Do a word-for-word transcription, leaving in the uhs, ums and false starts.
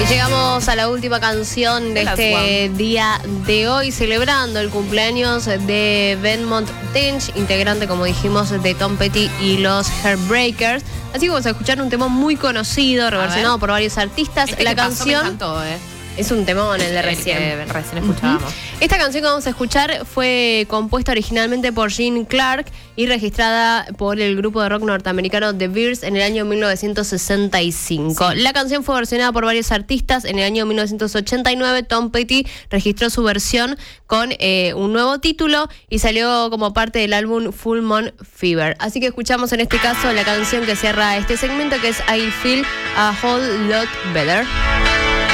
Y llegamos a la última canción de este día de hoy, celebrando el cumpleaños de Benmont Tench, integrante, como dijimos, de Tom Petty y los Heartbreakers. Así que vamos a escuchar un tema muy conocido, reversionado por varios artistas. Este la que pasó canción me encantó, ¿eh? Es un temón el de recién. El que recién escuchábamos. Uh-huh. Esta canción que vamos a escuchar fue compuesta originalmente por Gene Clark y registrada por el grupo de rock norteamericano The Bears en el año mil novecientos sesenta y cinco. Sí. La canción fue versionada por varios artistas. En el año mil novecientos ochenta y nueve, Tom Petty registró su versión con eh, un nuevo título y salió como parte del álbum Full Moon Fever. Así que escuchamos en este caso la canción que cierra este segmento, que es I Feel a Whole Lot Better.